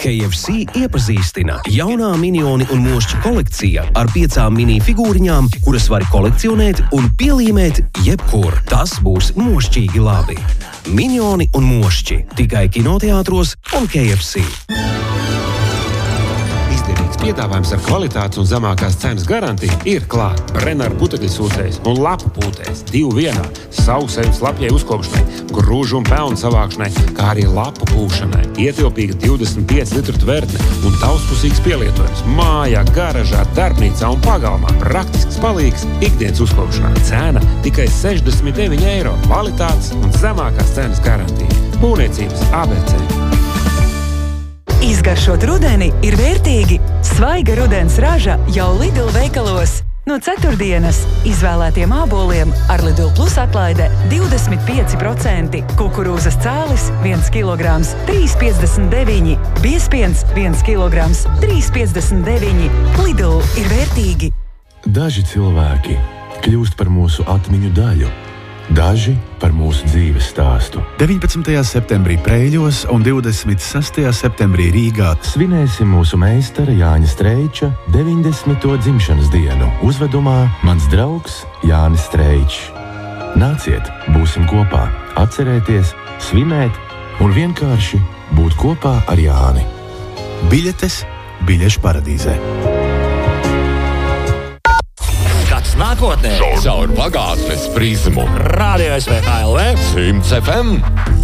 KFC iepazīstina jaunā Minioni un Mošķi kolekcija ar 5 mini figūriņām, kuras var kolekcionēt un pielīmēt jebkur. Tas būs mošķīgi labi. Minioni un Mošķi tikai kinoteātros un KFC. Izdevīgs piedāvājums ar kvalitātes un zemākās cenas garantiju ir klāt. Brenner putekļu sūcējs un lapu pūtējs 2 vienā, sausējums lapjai uzkopšanai, grūžu un pelnu savākšanai, kā arī lapu pūšanai. Ietilpīga 25 litru tvertne un daudzpusīgs pielietojums mājā, garažā, darbnīcā un pagalmā. Praktisks palīgs ikdienas uzkopšanā. Cena tikai 69 eiro. Kvalitātes un zemākās cenas garantija. Būvniecības ABC. Izgaršot rudeni ir vērtīgi. Svaiga rudens raža jau Lidl veikalos. No ceturtdienas izvēlētiem āboliem ar Lidl Plus atlaide 25%, kukurūzas cālis 1 kg 3,59, biezpiens 1 kg 3,59. Lidl ir vērtīgi. Daži cilvēki kļūst par mūsu atmiņu daļu. Daži par mūsu dzīves stāstu. 19. septembrī Preiļos un 26. septembrī Rīgā svinēsim mūsu meistara Jāņa Streiča 90. dzimšanas dienu uzvedumā Mans draugs Jānis Streičs. Nāciet, būsim kopā, atcerēties, svinēt un vienkārši būt kopā ar Jāni. Biļetes Biļešu paradīzē. Nākotnē, caur pagātnes prizmu. Radio SV ALV 100 FM.